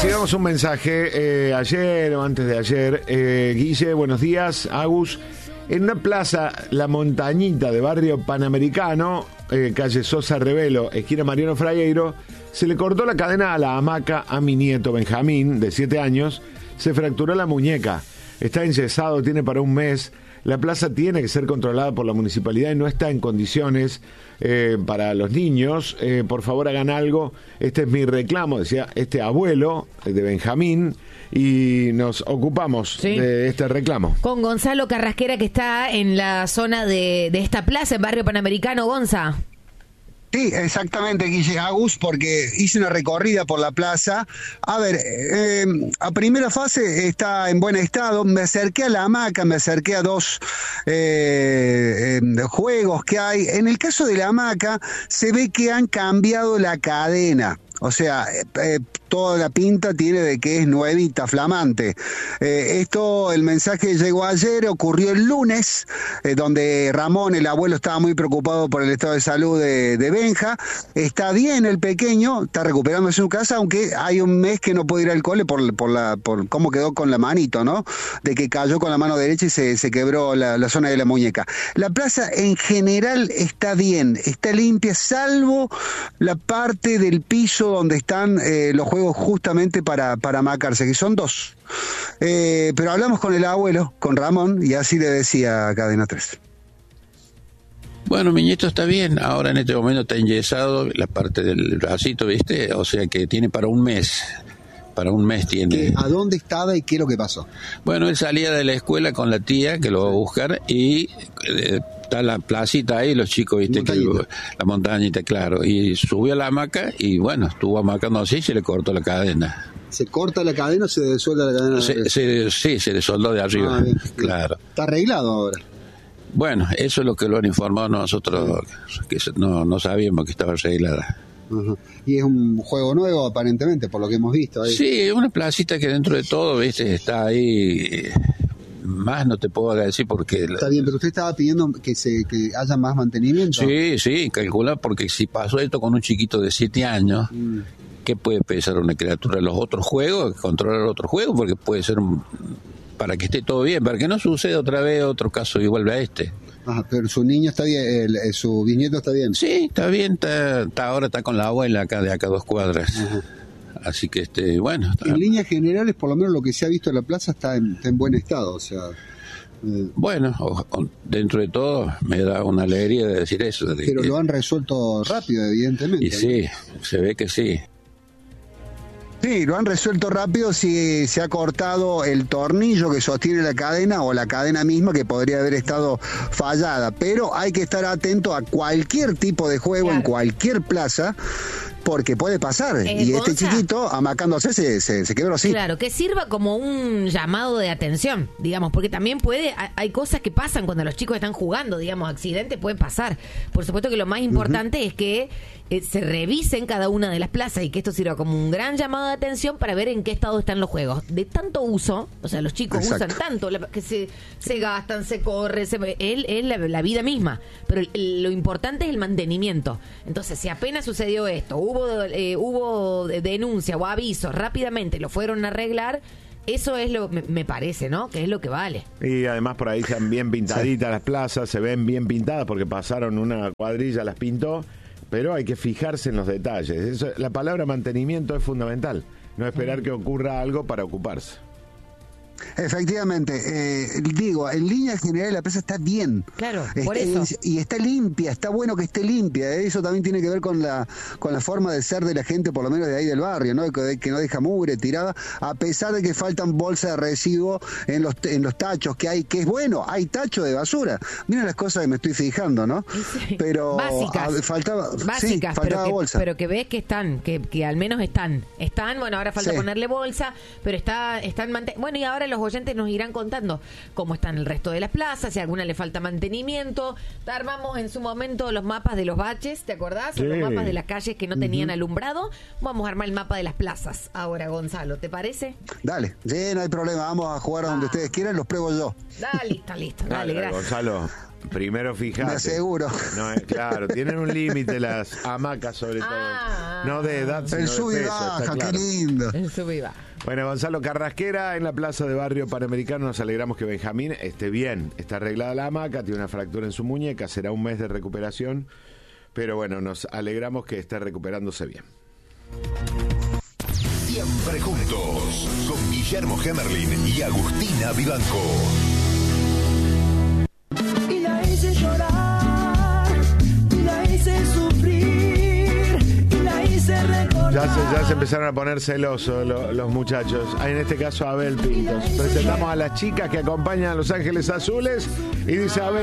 Recibimos un mensaje ayer o antes de ayer. Guille, buenos días. Agus, en una plaza, La Montañita de barrio Panamericano, calle Sosa Revelo, esquina Mariano Fragueiro, se le cortó la cadena a la hamaca a mi nieto Benjamín, de 7 años. Se fracturó la muñeca. Está enyesado, tiene para un mes. La plaza tiene que ser controlada por la municipalidad y no está en condiciones para los niños. Por favor, hagan algo. Este es mi reclamo, decía este abuelo de Benjamín, y nos ocupamos de este reclamo. Con Gonzalo Carrasquera, que está en la zona de esta plaza, en barrio Panamericano. Gonza. Sí, exactamente, Guille, Agus, porque hice una recorrida por la plaza. A ver, a primera fase está en buen estado. Me acerqué a la hamaca, me acerqué a dos juegos que hay. En el caso de la hamaca, se ve que han cambiado la cadena. O sea, toda la pinta tiene de que es nuevita, flamante. El mensaje llegó ayer, ocurrió el lunes, donde Ramón, el abuelo, estaba muy preocupado por el estado de salud de Benja. Está bien el pequeño, está recuperándose en su casa, aunque hay un mes que no puede ir al cole por cómo quedó con la manito, ¿no? De que cayó con la mano derecha y se quebró la zona de la muñeca. La plaza en general está bien, está limpia, salvo la parte del piso donde están los juegos justamente para hamacarse, que son dos. Pero hablamos con el abuelo, con Ramón, y así le decía Cadena 3. Bueno, mi nieto está bien, ahora en este momento está enyesado la parte del bracito, ¿viste? O sea que tiene para un mes. Para un mes tiene. ¿A dónde estaba y qué es lo que pasó? Bueno, él salía de la escuela con la tía, que lo va a buscar, y está la placita ahí, los chicos, ¿viste? La montañita, claro. Y subió a la hamaca y, bueno, estuvo hamacando así y se le cortó la cadena. ¿Se corta la cadena o se desuelda la cadena? Sí, se le soldó de arriba, bien, claro. ¿Está arreglado ahora? Bueno, eso es lo que lo han informado nosotros, que no sabíamos que estaba arreglada. Uh-huh. Y es un juego nuevo, aparentemente, por lo que hemos visto ahí. Sí, es una placita que dentro de todo, ¿viste? Está ahí. Más no te puedo decir porque... Está bien, pero usted estaba pidiendo que haya más mantenimiento. Sí, calcula, porque si pasó esto con un chiquito de 7 años, ¿qué puede pensar una criatura? Los otros juegos, controlar otros juegos, porque puede ser para que esté todo bien, para que no suceda otra vez otro caso igual a este. Ajá, pero su niño está bien, su bisnieto está bien. Sí, está bien, ahora está con la abuela de acá 2 cuadras. Ajá. Así que, bueno. En líneas generales, por lo menos lo que se ha visto en la plaza está en buen estado, o sea... Bueno, dentro de todo me da una alegría de decir eso. Pero lo han resuelto rápido, evidentemente. Y sí, se ve que sí. Sí, lo han resuelto rápido. Si se ha cortado el tornillo que sostiene la cadena o la cadena misma, que podría haber estado fallada. Pero hay que estar atento a cualquier tipo de juego, en cualquier plaza, porque puede pasar. Y Gonza, este chiquito, amacándose, se quebró así. Claro, que sirva como un llamado de atención, digamos, porque también hay cosas que pasan cuando los chicos están jugando, digamos, accidentes pueden pasar. Por supuesto que lo más importante es que se revisen cada una de las plazas y que esto sirva como un gran llamado de atención para ver en qué estado están los juegos. De tanto uso, o sea, los chicos usan tanto que se gastan, se corre, es la vida misma. Pero lo importante es el mantenimiento. Entonces, si apenas sucedió esto, hubo denuncia o aviso, rápidamente lo fueron a arreglar. Eso es me parece, ¿no? Que es lo que vale. Y además por ahí están bien pintaditas las plazas, se ven bien pintadas porque pasaron una cuadrilla, las pintó, pero hay que fijarse en los detalles. La palabra mantenimiento es fundamental, no esperar que ocurra algo para ocuparse. Efectivamente, digo, en línea general la plaza está bien. Claro, por eso. Y está limpia, está bueno que esté limpia. Eso también tiene que ver con la forma de ser de la gente, por lo menos de ahí del barrio, ¿no? Que no deja mugre tirada, a pesar de que faltan bolsas de residuo en los tachos que hay, que es bueno, hay tacho de basura. Miren las cosas que me estoy fijando, ¿no? Sí. Pero faltaba bolsa. Pero que ves que están, que al menos están, bueno, ahora falta ponerle bolsa, pero están bueno, y ahora los oyentes nos irán contando cómo están el resto de las plazas, si a alguna le falta mantenimiento. Armamos en su momento los mapas de los baches, ¿te acordás? Sí. Los mapas de las calles que no tenían alumbrado. Vamos a armar el mapa de las plazas ahora, Gonzalo, ¿te parece? Dale, sí, no hay problema, vamos a jugar a donde ustedes quieran, los pruebo yo. Dale, listo. Dale, gracias. Gonzalo. Primero fíjate. Me aseguro. No, claro, tienen un límite las hamacas sobre todo. No de edad, sino El de sub y peso, baja, está claro. qué lindo. El sub y baja. Bueno, Gonzalo Carrasquera, en la plaza de Barrio Panamericano, nos alegramos que Benjamín esté bien. Está arreglada la hamaca, tiene una fractura en su muñeca, será un mes de recuperación. Pero bueno, nos alegramos que esté recuperándose bien. Siempre juntos, con Guillermo Hemerlin y Agustina Vivanco. Y la hice llorar, y la hice sufrir, y la hice recordar. Ya se empezaron a poner celosos los muchachos. En este caso Abel Pintos. Presentamos a las chicas que acompañan a Los Ángeles Azules y dice Abel.